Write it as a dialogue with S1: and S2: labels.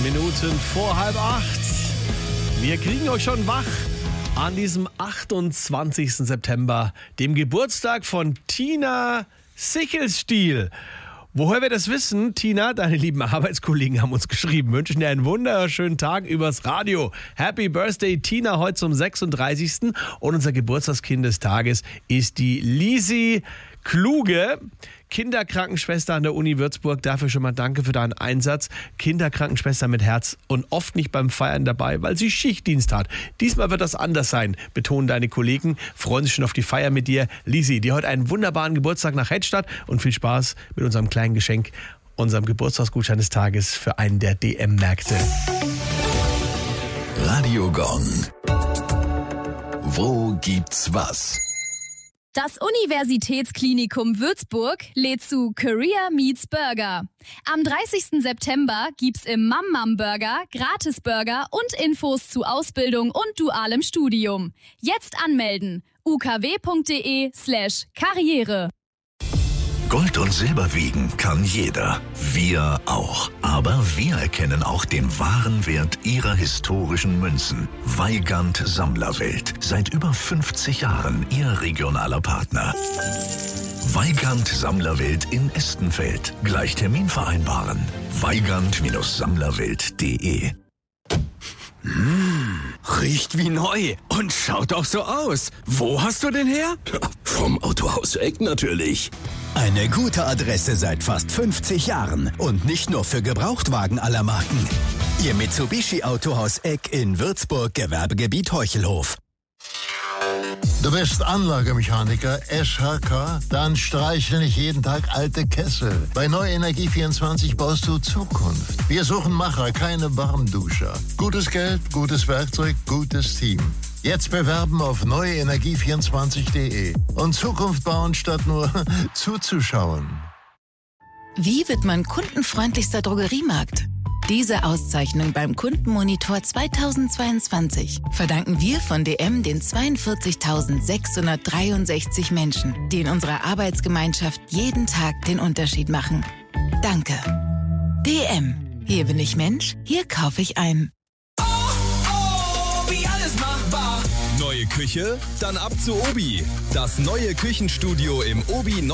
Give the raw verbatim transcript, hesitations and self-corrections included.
S1: Minuten vor halb acht. Wir kriegen euch schon wach an diesem achtundzwanzigsten September, dem Geburtstag von Tina Sichelstiel. Woher wir das wissen, Tina, deine lieben Arbeitskollegen haben uns geschrieben, wünschen dir einen wunderschönen Tag übers Radio. Happy Birthday, Tina, heute zum sechsunddreißigsten Und unser Geburtstagskind des Tages ist die Lisi Kluge, Kinderkrankenschwester an der Uni Würzburg. Dafür schon mal danke für deinen Einsatz. Kinderkrankenschwester mit Herz und oft nicht beim Feiern dabei, weil sie Schichtdienst hat. Diesmal wird das anders sein, betonen deine Kollegen. Freuen sich schon auf die Feier mit dir. Lisi, dir heute einen wunderbaren Geburtstag nach Hedstadt und viel Spaß mit unserem kleinen Geschenk, unserem Geburtstagsgutschein des Tages für einen der D M-Märkte.
S2: Radio Gong. Wo gibt's was?
S3: Das Universitätsklinikum Würzburg lädt zu Career Meets Burger. Am dreißigsten September gibt's im Mam Mam Burger Gratis-Burger und Infos zu Ausbildung und dualem Studium. Jetzt anmelden. ukw.de slash Karriere.
S2: Gold und Silber wiegen kann jeder. Wir auch. Aber wir erkennen auch den wahren Wert ihrer historischen Münzen. Weigand Sammlerwelt. Seit über fünfzig Jahren ihr regionaler Partner. Weigand Sammlerwelt in Estenfeld. Gleich Termin vereinbaren. weigand Sammlerwelt punkt de.
S4: Mmh, riecht wie neu und schaut auch so aus. Wo hast du den her?
S2: Vom Autohaus Eck natürlich.
S5: Eine gute Adresse seit fast fünfzig Jahren und nicht nur für Gebrauchtwagen aller Marken. Ihr Mitsubishi Autohaus Eck in Würzburg, Gewerbegebiet Heuchelhof.
S6: Du bist Anlagemechaniker S H K? Dann streiche nicht jeden Tag alte Kessel. Bei Neue Energie vierundzwanzig baust du Zukunft. Wir suchen Macher, keine Warmduscher. Gutes Geld, gutes Werkzeug, gutes Team. Jetzt bewerben auf neue energie vierundzwanzig punkt de und Zukunft bauen, statt nur zuzuschauen.
S7: Wie wird man kundenfreundlichster Drogeriemarkt? Diese Auszeichnung beim Kundenmonitor zweitausendzweiundzwanzig verdanken wir von D M den zweiundvierzigtausendsechshundertdreiundsechzig Menschen, die in unserer Arbeitsgemeinschaft jeden Tag den Unterschied machen. Danke. D M. Hier bin ich Mensch, hier kaufe ich ein.
S8: Neue Küche? Dann ab zu Obi. Das neue Küchenstudio im Obi